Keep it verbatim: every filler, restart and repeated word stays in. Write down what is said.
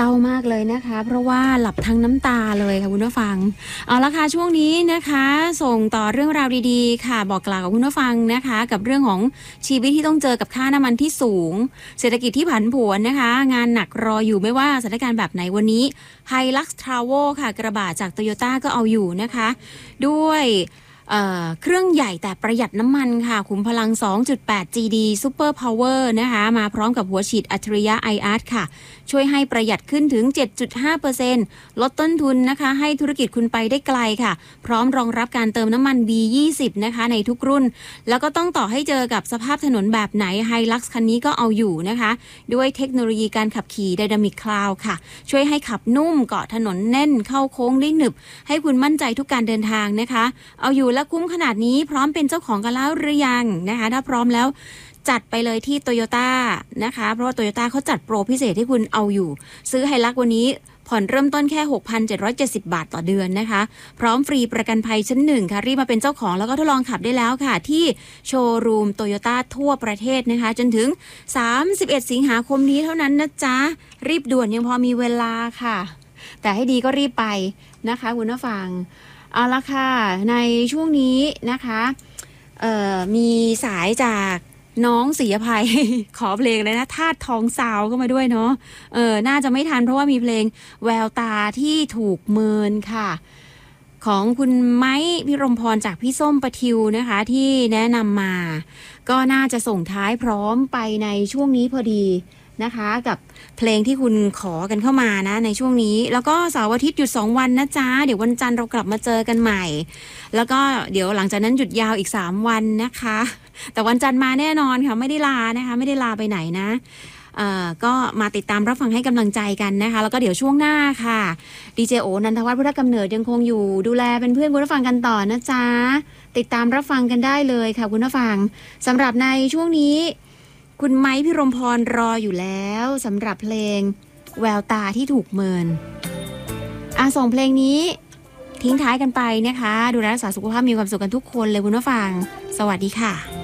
ศร้ามากเลยนะคะเพราะว่าหลับทั้งน้ำตาเลยค่ะคุณผู้ฟังเอาละค่ะช่วงนี้นะคะส่งต่อเรื่องราวดีๆค่ะบอกกล่าวกับคุณผู้ฟังนะคะกับเรื่องของชีวิตที่ต้องเจอกับค่าน้ำมันที่สูงเศรษฐกิจที่ผันผวนนะคะงานหนักรออยู่ไม่ว่าสถานการณ์แบบไหนวันนี้ Hilux Travel ค่ะกระบะจาก Toyota ก็เอาอยู่นะคะด้วยเอ่อเครื่องใหญ่แต่ประหยัดน้ำมันค่ะขุมพลัง สองจุดแปด จี ดี Super Power นะคะมาพร้อมกับหัวฉีดอัจฉริยะ ไอ อาร์ ค่ะช่วยให้ประหยัดขึ้นถึง เจ็ดจุดห้าเปอร์เซ็นต์ ลดต้นทุนนะคะให้ธุรกิจคุณไปได้ไกลค่ะพร้อมรองรับการเติมน้ำมัน บี ยี่สิบ นะคะในทุกรุ่นแล้วก็ต้องต่อให้เจอกับสภาพถนนแบบไหน Hilux คันนี้ก็เอาอยู่นะคะด้วยเทคโนโลยีการขับขี่ Dynamic Cloud ค่ะช่วยให้ขับนุ่มเกาะถนนแน่นเข้าโค้งได้หนึบให้คุณมั่นใจทุกการเดินทางนะคะเอาอยู่และคุ้มขนาดนี้พร้อมเป็นเจ้าของกันแล้วหรือยังนะคะถ้าพร้อมแล้วจัดไปเลยที่ Toyota นะคะเพราะว่า Toyota เขาจัดโปรพิเศษให้คุณเอาอยู่ซื้อ Hilux วันนี้ผ่อนเริ่มต้นแค่ หกพันเจ็ดร้อยเจ็ดสิบ บาทต่อเดือนนะคะพร้อมฟรีประกันภัยชั้นหนึ่งค่ะรีบมาเป็นเจ้าของแล้วก็ทดลองขับได้แล้วค่ะที่โชว์รูม Toyota ทั่วประเทศนะคะจนถึงสามสิบเอ็ดสิงหาคมนี้เท่านั้นนะจ๊ะรีบด่วนยังพอมีเวลาค่ะแต่ให้ดีก็รีบไปนะคะคุณผู้ฟังเอาละค่ะในช่วงนี้นะคะเอ่อมีสายจากน้องศรีอภัย ขอเพลงเลยนะธาตุทองซาวเข้ามาด้วยเนาะเออน่าจะไม่ทันเพราะว่ามีเพลงแววตาที่ถูกเมินค่ะของคุณไม้พิรมพรจากพี่ส้มประทิวนะคะที่แนะนำมาก็น่าจะส่งท้ายพร้อมไปในช่วงนี้พอดีนะคะกับเพลงที่คุณขอกันเข้ามานะในช่วงนี้แล้วก็เสาร์อาทิตย์หยุดสองวันนะจ๊ะเดี๋ยววันจันทร์เรากลับมาเจอกันใหม่แล้วก็เดี๋ยวหลังจากนั้นหยุดยาวอีกสามวันนะคะแต่วันจันทร์มาแน่นอนค่ะไม่ได้ลานะคะไม่ได้ลาไปไหนนะเอ่อก็มาติดตามรับฟังให้กำลังใจกันนะคะแล้วก็เดี๋ยวช่วงหน้าค่ะดีเจโอนันทวัฒน์พุทธกำเนิดยังคงอยู่ดูแลเป็นเพื่อนคุณผู้ฟังกันต่อนะจ๊ะติดตามรับฟังกันได้เลยค่ะคุณผู้ฟังสำหรับในช่วงนี้คุณไม้พิรมพรรออยู่แล้วสำหรับเพลงแววตาที่ถูกเมินอ่ะส่งเพลงนี้ทิ้งท้ายกันไปนะคะดูแลรักษาสุขภาพมีความสุขกันทุกคนเลยคุณผู้ฟังสวัสดีค่ะ